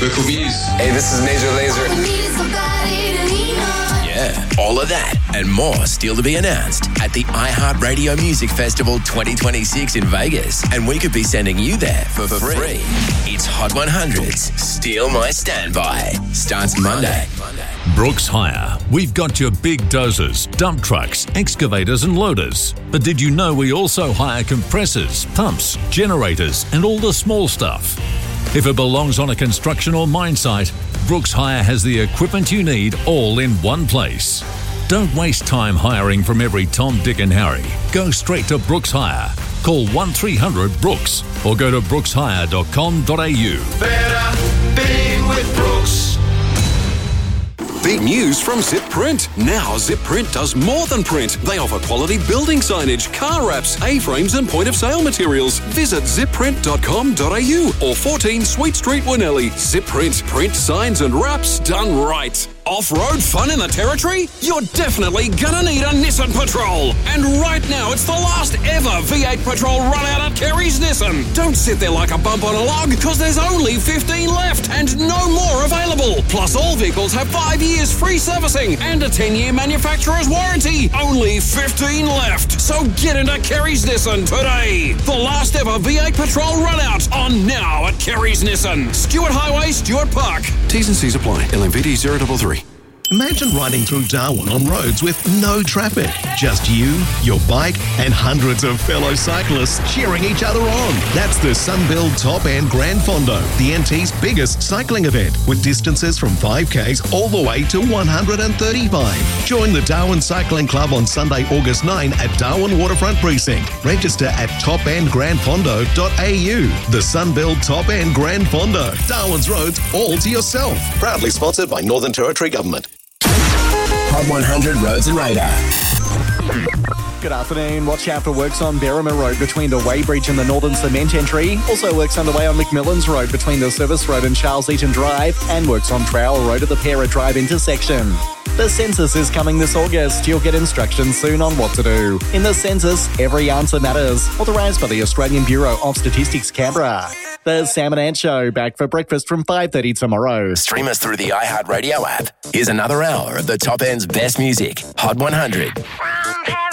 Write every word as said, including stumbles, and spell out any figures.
Vocal Views. Hey, this is Major Lazer. Yeah, all of that and more still to be announced at the iHeartRadio Music Festival twenty twenty-six in Vegas. And we could be sending you there for, for free. It's Hot one hundred's Steal My Standby. Starts Monday. Brooks Hire. We've got your big dozers, dump trucks, excavators and loaders. But did you know we also hire compressors, pumps, generators and all the small stuff? If it belongs on a construction or mine site, Brooks Hire has the equipment you need all in one place. Don't waste time hiring from every Tom, Dick and Harry. Go straight to Brooks Hire. Call one three hundred Brooks or go to brooks hire dot com dot a u. Better be with Brooks. Big news from Zip Print. Now Zip Print does more than print. They offer quality building signage, car wraps, A-frames and point-of-sale materials. Visit zip print dot com dot a u or fourteen Sweet Street, Winnelly. Zip Print. Print signs and wraps done right. Off-road fun in the Territory? You're definitely gonna need a Nissan Patrol. And right now, it's the last ever V eight Patrol run out at Kerry's Nissan. Don't sit there like a bump on a log, because there's only fifteen left and no more available. Plus, all vehicles have five years free servicing and a ten-year manufacturer's warranty. Only fifteen left. So get into Kerry's Nissan today. The last ever V eight Patrol run out on now at Kerry's Nissan. Stewart Highway, Stewart Park. T's and C's apply. L M V D zero three three. Imagine riding through Darwin on roads with no traffic. Just you, your bike, and hundreds of fellow cyclists cheering each other on. That's the Sunbuild Top End Grand Fondo, the N T's biggest cycling event, with distances from five Ks all the way to one hundred thirty-five. Join the Darwin Cycling Club on Sunday, August ninth at Darwin Waterfront Precinct. Register at top end grand fondo dot a u. The Sunbuild Top End Grand Fondo. Darwin's roads all to yourself. Proudly sponsored by Northern Territory Government. Hot one hundred Roads and Radar. Good afternoon. Watch out for works on Berrima Road between the Weybridge and the Northern Cement Entry. Also works underway on McMillan's Road between the Service Road and Charles Eaton Drive, and works on Trowell Road at the Pera Drive intersection. The census is coming this August. You'll get instructions soon on what to do. In the census, every answer matters. Authorised by the Australian Bureau of Statistics, Canberra. The Sam and Ant Show, back for breakfast from five thirty tomorrow. Stream us through the iHeartRadio app. Here's another hour of the top end's best music. Hot one hundred.